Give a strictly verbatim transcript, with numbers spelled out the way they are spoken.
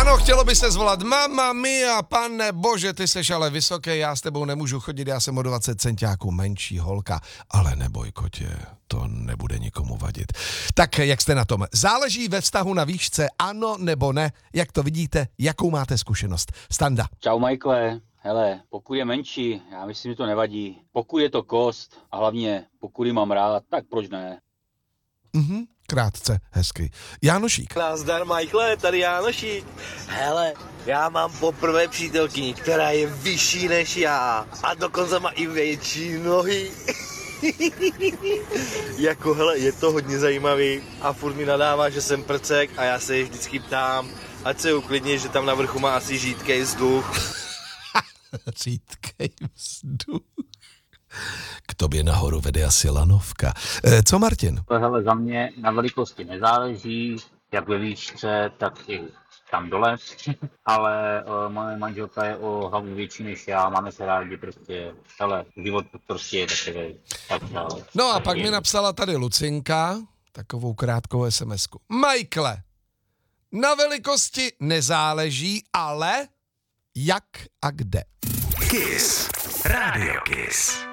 Ano, chtělo by se zvolat Mamma mia, pane bože, ty seš ale vysoký, já s tebou nemůžu chodit, já jsem o dvacet centiáků menší holka, ale neboj, kotě, to nebude nikomu vadit. Tak jak jste na tom? Záleží ve vztahu na výšce, ano nebo ne? Jak to vidíte, jakou máte zkušenost? Standa. Čau, Michaele. Hele, pokud je menší, já myslím, že to nevadí. Pokud je to kost a hlavně pokud ji mám rád, tak proč ne? Mhm, krátce, hezky. Jánošík. Nazdar, Michaele, tady Jánošík. Hele, já mám poprvé přítelkyni, která je vyšší než já a dokonce má i větší nohy. Jako hele, je to hodně zajímavý a furt mi nadává, že jsem prcek a já se jej vždycky ptám, ať se uklidní, že tam na vrchu má asi řídkej vzduch. Řídkej vzduch. K tobě nahoru vede asi lanovka. E, co Martin? Hele, za mě na velikosti nezáleží, jak ve výšce, tak i tam dole, ale uh, moje manželka je o hlavu větší než já, máme se rádi, prostě, hele, život prostě je takový. Tak, ale, No a pak mi napsala tady Lucinka, takovou krátkou esemesku. Michaele, na velikosti nezáleží, ale jak a kde. Kiss. Radio Kiss.